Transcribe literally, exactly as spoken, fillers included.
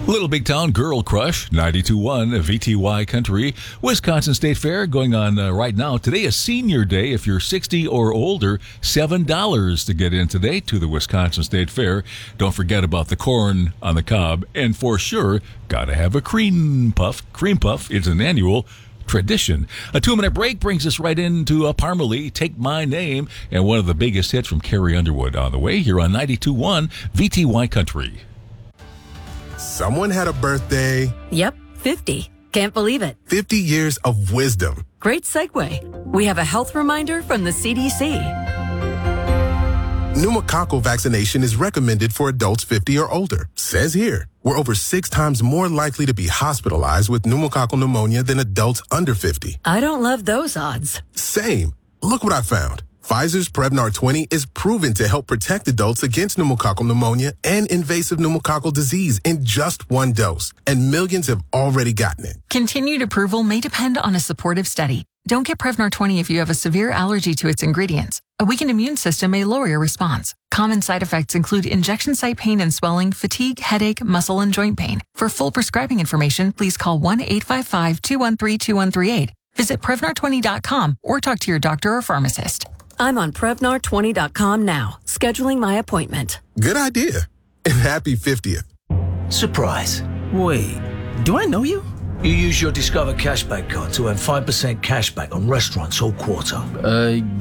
Little Big Town Girl Crush, ninety-two point one V T Y Country, Wisconsin State Fair going on uh, right now. Today is Senior Day. If you're sixty or older, seven dollars to get in today to the Wisconsin State Fair. Don't forget about the corn on the cob. And for sure, gotta have a cream puff. Cream puff is an annual tradition. A two-minute break brings us right into uh, Parmalee, Take My Name, and one of the biggest hits from Carrie Underwood on the way here on ninety-two point one V T Y Country. Someone had a birthday. Yep, fifty. Can't believe it. fifty years of wisdom. Great segue. We have a health reminder from the C D C. Pneumococcal vaccination is recommended for adults fifty or older. Says here, we're over six times more likely to be hospitalized with pneumococcal pneumonia than adults under fifty. I don't love those odds. Same. Look what I found. Pfizer's Prevnar twenty is proven to help protect adults against pneumococcal pneumonia and invasive pneumococcal disease in just one dose, and millions have already gotten it. Continued approval may depend on a supportive study. Don't get Prevnar twenty if you have a severe allergy to its ingredients. A weakened immune system may lower your response. Common side effects include injection site pain and swelling, fatigue, headache, muscle, and joint pain. For full prescribing information, please call one eight five five, two one three, two one three eight. Visit Prevnar twenty dot com or talk to your doctor or pharmacist. I'm on Prevnar twenty dot com now, scheduling my appointment. Good idea. And happy fiftieth. Surprise. Wait, do I know you? You use your Discover Cashback card to earn five percent cashback on restaurants all quarter. Uh,